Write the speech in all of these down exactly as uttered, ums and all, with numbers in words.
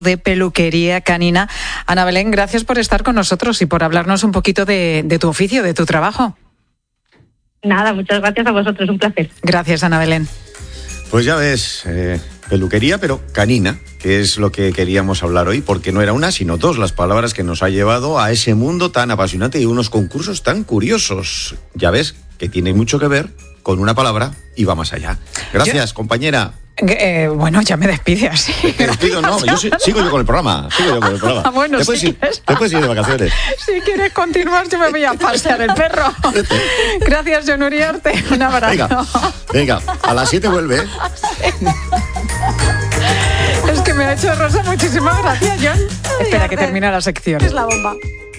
de peluquería canina. Ana Belén, gracias por estar con nosotros y por hablarnos un poquito de, de tu oficio, de tu trabajo. Nada, muchas gracias a vosotros, un placer. Gracias, Ana Belén. Pues ya ves, eh, peluquería, pero canina, que es lo que queríamos hablar hoy, porque no era una, sino dos las palabras que nos ha llevado a ese mundo tan apasionante y unos concursos tan curiosos. Ya ves que tiene mucho que ver con una palabra y va más allá. Gracias, yo... compañera. Eh, bueno, ya me despides. Te despido, no, yo sigo yo con el programa. Sigo yo con el programa. Ah, bueno, te, puedes si ir, te puedes ir de vacaciones. Si quieres continuar, yo me voy a pasear el perro. Gracias, Jon Uriarte. Un abrazo. Venga, venga, a las siete vuelve. Sí. Es que me ha hecho Rosa muchísimas gracias, Jon. Espera que termine la sección. Es la bomba.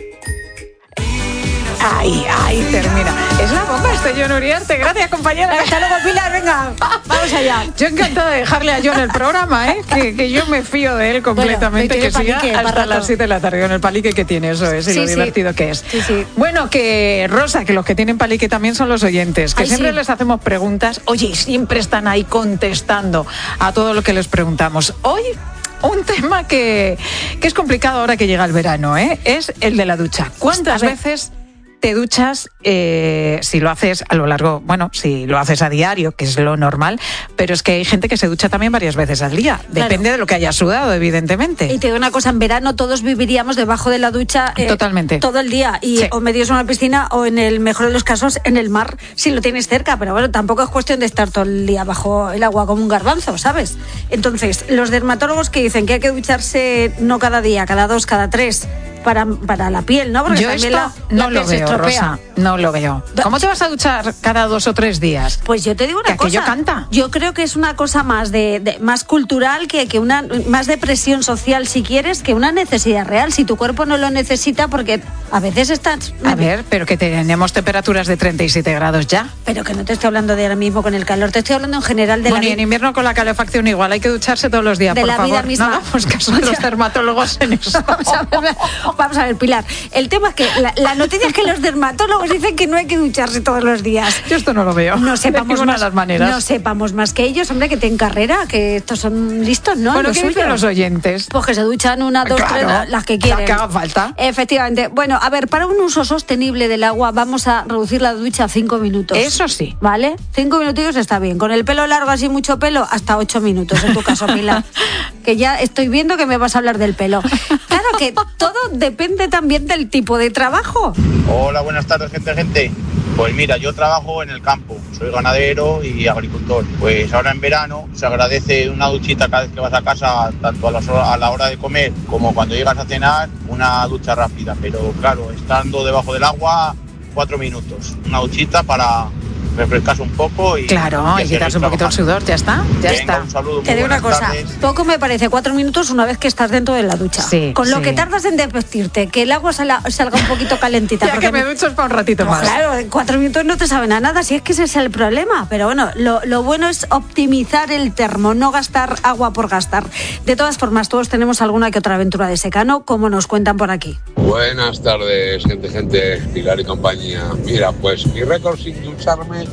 Ay, ay, termina. Es la bomba este Jon Uriarte. Gracias, compañera. Hasta luego, Pilar, venga, vamos allá. Yo encantada de dejarle a Jon el programa, ¿eh? Que, que yo me fío de él completamente, bueno, que siga palique, hasta las siete de la tarde con el palique que tiene, eso es, y sí, lo sí. divertido que es. Sí, sí. Bueno, que Rosa, que los que tienen palique también son los oyentes, que ay, siempre sí. les hacemos preguntas, oye, y siempre están ahí contestando a todo lo que les preguntamos. Hoy... un tema que, que es complicado ahora que llega el verano, ¿eh? Es el de la ducha. ¿Cuántas veces te duchas? Eh, si lo haces a lo largo, bueno, si lo haces a diario, que es lo normal, pero es que hay gente que se ducha también varias veces al día. Claro. Depende de lo que haya sudado, evidentemente. Y te digo una cosa, en verano todos viviríamos debajo de la ducha eh, totalmente todo el día y sí. o metidos en una piscina o en el mejor de los casos en el mar si lo tienes cerca, pero bueno, tampoco es cuestión de estar todo el día bajo el agua como un garbanzo, ¿sabes? Entonces, los dermatólogos que dicen que hay que ducharse no cada día, cada dos, cada tres, para, para la piel, ¿no? Porque yo también esto la, no la lo veo, Rosa, no lo veo. ¿Cómo te vas a duchar cada dos o tres días? Pues yo te digo una que cosa. Aquello canta. Yo creo que es una cosa más de, de más cultural que, que una más de presión social, si quieres, que una necesidad real. Si tu cuerpo no lo necesita, porque a veces estás. A ver, pero que tenemos temperaturas de treinta y siete grados ya. Pero que no te estoy hablando de ahora mismo con el calor, te estoy hablando en general de bueno, la. Y en invierno con la calefacción igual hay que ducharse todos los días, de por la favor. Vida misma. No hagamos caso de los dermatólogos en eso. Vamos a ver, vamos a ver, Pilar. El tema es que la, la noticia es que los dermatólogos dicen que no hay que ducharse todos los días. Yo esto no lo veo. No sepamos de más, las maneras. No sepamos más que ellos, hombre, que tienen carrera, que estos son listos, ¿no? Bueno, los ¿qué dicen los oyentes? Pues que se duchan una, dos, claro, tres, las que quieren. Las que haga falta. Efectivamente. Bueno, a ver, para un uso sostenible del agua vamos a reducir la ducha a cinco minutos. Eso sí. ¿Vale? Cinco minutillos está bien. Con el pelo largo, así mucho pelo, hasta ocho minutos, en tu caso, Pilar. Que ya estoy viendo que me vas a hablar del pelo. Claro que todo depende también del tipo de trabajo. Hola, buenas tardes, gente, gente. Pues mira, yo trabajo en el campo, soy ganadero y agricultor. Pues ahora en verano se agradece una duchita cada vez que vas a casa, tanto a, las horas, a la hora de comer como cuando llegas a cenar, una ducha rápida. Pero claro, estando debajo del agua, cuatro minutos. Una duchita para refrescarse un poco y claro, y, y quitarse un poquito el sudor, ya está, ya Venga, está. Un saludo, te digo una cosa, tardes. Poco me parece cuatro minutos una vez que estás dentro de la ducha. Sí, con lo sí. que tardas en desvestirte, que el agua salga, salga un poquito calentita. Ya que me ducho es para un ratito más. Claro, en cuatro minutos no te saben a nada, si es que ese es el problema. Pero bueno, lo, lo bueno es optimizar el termo, no gastar agua por gastar. De todas formas, todos tenemos alguna que otra aventura de secano, como nos cuentan por aquí. Buenas tardes, gente, gente, Pilar y compañía. Mira, pues mi récord sin ducharme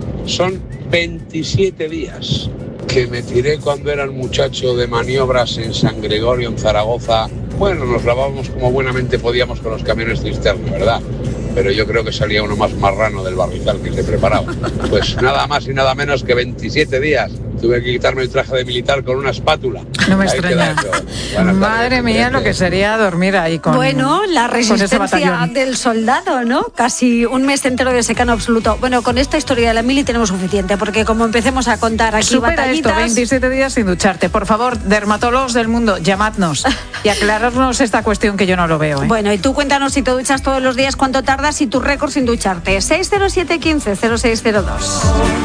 son veintisiete días que me tiré cuando era un muchacho de maniobras en San Gregorio, en Zaragoza. Bueno, nos lavábamos como buenamente podíamos con los camiones cisterna, ¿verdad? Pero yo creo que salía uno más marrano del barrizal que se preparaba. Pues nada más y nada menos que veintisiete días. Tuve que quitarme el traje de militar con una espátula. No me extraña. Madre mía, lo que sería dormir ahí con Bueno, la resistencia del soldado, ¿no? Casi un mes entero de secano absoluto. Bueno, con esta historia de la mili tenemos suficiente, porque como empecemos a contar aquí Supera batallitas... esto, veintisiete días sin ducharte. Por favor, dermatólogos del mundo, llamadnos y aclararnos esta cuestión que yo no lo veo, ¿eh? Bueno, y tú cuéntanos si te duchas todos los días, cuánto tardas y tu récord sin ducharte. seis cero siete, quince, cero seis cero dos.